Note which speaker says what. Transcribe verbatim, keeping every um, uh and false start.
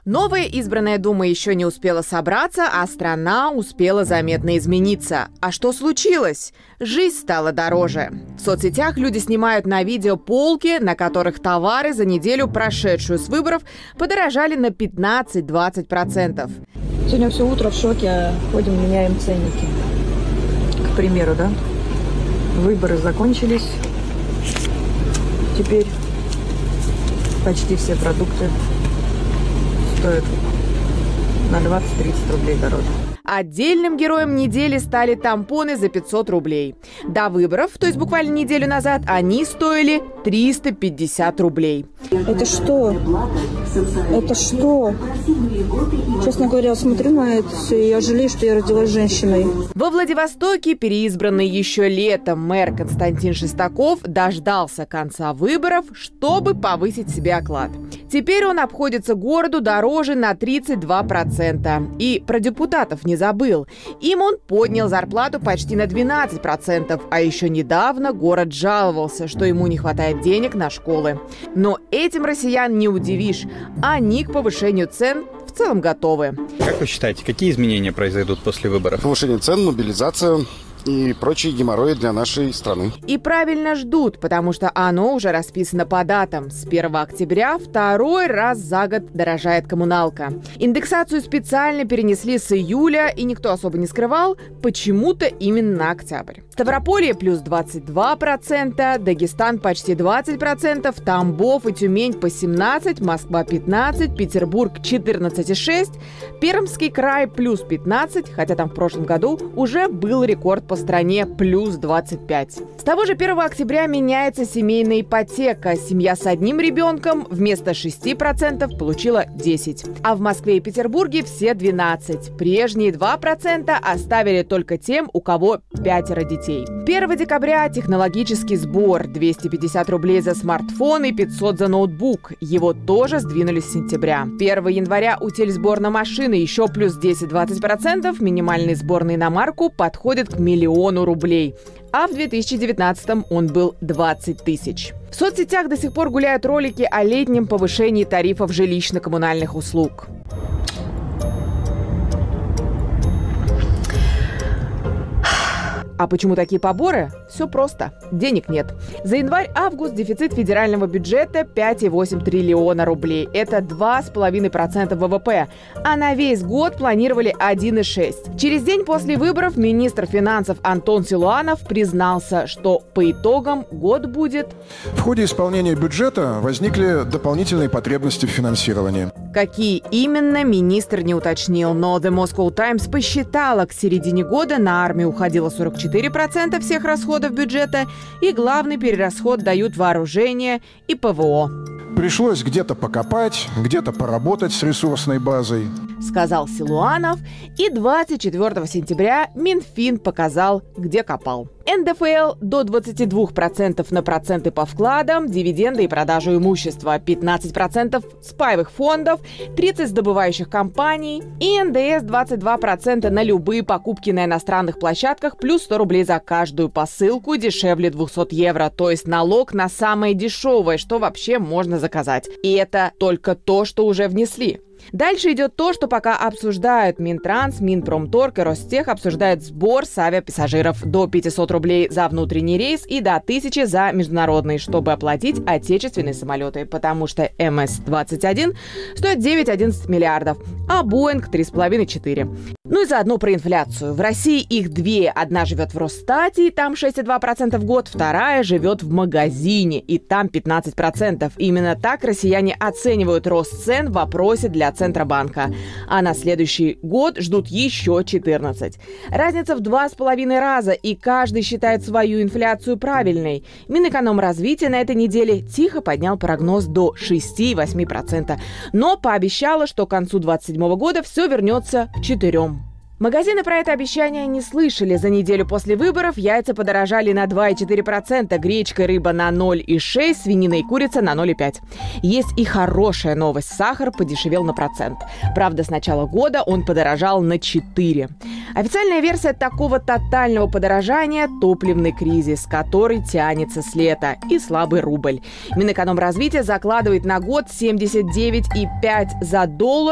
Speaker 1: Новая избранная Дума еще не успела собраться, а страна успела заметно измениться. А что случилось? Жизнь стала дороже. В соцсетях люди снимают на видео полки, на которых товары за неделю, прошедшую с выборов, подорожали на пятнадцать-двадцать процентов.
Speaker 2: Сегодня все утро в шоке, ходим, меняем ценники. К примеру, да? Выборы закончились. Теперь почти все продукты стоят на двадцать-тридцать рублей дороже.
Speaker 1: Отдельным героем недели стали тампоны за пятьсот рублей. До выборов, то есть буквально неделю назад, они стоили триста пятьдесят рублей.
Speaker 2: Это что? Это что? Честно говоря, смотрю на это, и я жалею, что я родилась женщиной.
Speaker 1: Во Владивостоке переизбранный еще летом мэр Константин Шестаков дождался конца выборов, чтобы повысить себе оклад. Теперь он обходится городу дороже на тридцать два процента. И про депутатов не забыл. Им он поднял зарплату почти на двенадцать процентов. А еще недавно город жаловался, что ему не хватает денег на школы. Но этим россиян не удивишь. Они к повышению цен в целом готовы.
Speaker 3: Как вы считаете, какие изменения произойдут после выборов?
Speaker 4: Повышение цен, мобилизация и прочие геморрои для нашей страны.
Speaker 1: И правильно ждут, потому что оно уже расписано по датам. С первого октября второй раз за год дорожает коммуналка. Индексацию специально перенесли с июля, и никто особо не скрывал, почему-то именно на октябрь. Ставрополье плюс двадцать два процента, Дагестан почти двадцать процентов, Тамбов и Тюмень по семнадцать процентов, Москва пятнадцать процентов, Петербург четырнадцать целых шесть десятых процента, Пермский край плюс пятнадцать процентов, хотя там в прошлом году уже был рекорд по стране плюс двадцать пять процентов. С того же первого октября меняется семейная ипотека. Семья с одним ребенком вместо шести процентов получила десять процентов. А в Москве и Петербурге все двенадцать процентов. Прежние два процента оставили только тем, у кого пятеро детей. первого декабря технологический сбор. двести пятьдесят рублей за смартфон и пятьсот за ноутбук. Его тоже сдвинули с сентября. первого января утильсбор на машины еще плюс десять-двадцать процентов. Минимальный сбор на иномарку подходит к миллиону рублей. А в две тысячи девятнадцатом он был двадцать тысяч. В соцсетях до сих пор гуляют ролики о летнем повышении тарифов жилищно-коммунальных услуг. А почему такие поборы? Все просто. Денег нет. За январь-август дефицит федерального бюджета пять целых восемь десятых триллиона рублей. Это два целых пять десятых процента ВВП. А на весь год планировали один целых шесть десятых. Через день после выборов министр финансов Антон Силуанов признался, что по итогам год будет...
Speaker 5: В ходе исполнения бюджета возникли дополнительные потребности в финансировании.
Speaker 1: Какие именно, министр не уточнил, но The Moscow Times посчитала, к середине года на армию уходило сорок четыре процента всех расходов бюджета, и главный перерасход дают вооружение и ПВО.
Speaker 5: Пришлось где-то покопать, где-то поработать с ресурсной базой,
Speaker 1: сказал Силуанов, и двадцать четвёртого сентября Минфин показал, где копал. эн дэ эф эл до двадцати двух процентов на проценты по вкладам, дивиденды и продажу имущества, пятнадцать процентов с паевых фондов, тридцать процентов с добывающих компаний и эн дэ эс двадцать два процента на любые покупки на иностранных площадках плюс сто рублей за каждую посылку дешевле двухсот евро, то есть налог на самое дешевое, что вообще можно заказать. И это только то, что уже внесли. Дальше идет то, что пока обсуждают Минтранс, Минпромторг и Ростех обсуждают сбор с авиапассажиров до пятисот рублей за внутренний рейс и до тысячи за международный, чтобы оплатить отечественные самолеты, потому что эм эс двадцать один стоит девять-одиннадцать миллиардов, а Боинг три целых пять десятых — четыре. Ну и заодно про инфляцию. В России их две. Одна живет в Росстате, и там шесть целых два десятых процента в год, вторая живет в магазине, и там пятнадцать процентов. Именно так россияне оценивают рост цен в опросе для Центробанка. А на следующий год ждут еще четырнадцать. Разница в два с половиной раза, и каждый считает свою инфляцию правильной. Минэкономразвитие на этой неделе тихо поднял прогноз до шесть целых восемь десятых процента, но пообещало, что к концу двадцать седьмого года все вернется к четырем. Магазины про это обещание не слышали. За неделю после выборов яйца подорожали на два целых четыре десятых процента, гречка и рыба на ноль целых шесть десятых, свинина и курица на ноль целых пять десятых. Есть и хорошая новость. Сахар подешевел на процент. Правда, с начала года он подорожал на четыре процента. Официальная версия такого тотального подорожания – топливный кризис, который тянется с лета, и слабый рубль. Минэкономразвитие закладывает на год семьдесят девять целых пять десятых за доллар.